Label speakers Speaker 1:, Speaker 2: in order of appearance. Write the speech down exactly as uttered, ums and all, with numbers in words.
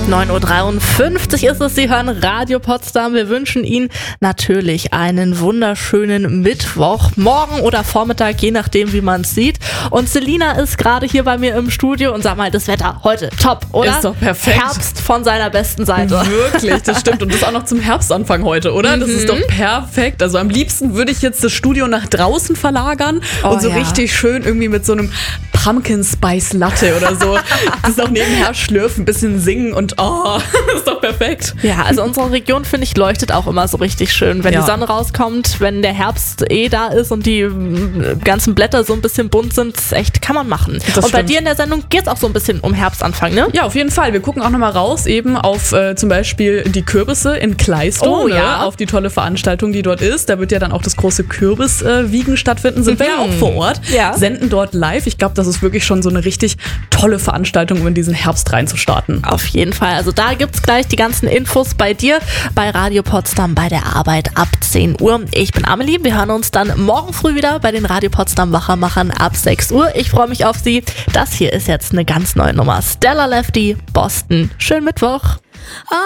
Speaker 1: neun Uhr dreiundfünfzig ist es, Sie hören Radio Potsdam. Wir wünschen Ihnen natürlich einen wunderschönen Mittwoch, morgen oder Vormittag, je nachdem, wie man es sieht. Und Selina ist gerade hier bei mir im Studio und sag mal, das Wetter heute top, oder?
Speaker 2: Ist doch perfekt.
Speaker 1: Herbst von seiner besten Seite.
Speaker 2: Wirklich, das stimmt. Und das auch noch zum Herbstanfang heute, oder? Das
Speaker 1: Mhm.
Speaker 2: ist doch perfekt. Also am liebsten würde ich jetzt das Studio nach draußen verlagern
Speaker 1: Oh,
Speaker 2: und so
Speaker 1: ja.
Speaker 2: richtig schön irgendwie mit so einem Pumpkin Spice Latte oder so das noch nebenher schlürfen, ein bisschen singen und oh, das ist doch perfekt.
Speaker 1: Ja, also unsere Region, finde ich, leuchtet auch immer so richtig schön, wenn
Speaker 2: Ja.
Speaker 1: die Sonne rauskommt, wenn der Herbst eh da ist und die mm, ganzen Blätter so ein bisschen bunt sind. Echt, kann man machen.
Speaker 2: Das
Speaker 1: und bei
Speaker 2: stimmt.
Speaker 1: dir in der Sendung geht es auch so ein bisschen um Herbstanfang, ne?
Speaker 2: Ja, auf jeden Fall. Wir gucken auch nochmal raus eben auf äh, zum Beispiel die Kürbisse in Kleistow,
Speaker 1: Oh,
Speaker 2: ne?
Speaker 1: ja.
Speaker 2: Auf die tolle Veranstaltung, die dort ist. Da wird ja dann auch das große Kürbiswiegen stattfinden. Sind wir ja auch vor Ort,
Speaker 1: Ja.
Speaker 2: senden dort live. Ich glaube, das ist wirklich schon so eine richtig tolle Veranstaltung, um in diesen Herbst reinzustarten.
Speaker 1: Auf jeden Fall. Also da gibt's gleich die ganzen Infos bei dir bei Radio Potsdam bei der Arbeit ab zehn Uhr. Ich bin Amelie. Wir hören uns dann morgen früh wieder bei den Radio Potsdam Wachermachern ab sechs Uhr. Ich freue mich auf Sie. Das hier ist jetzt eine ganz neue Nummer. Stella Lefty, Boston. Schönen Mittwoch.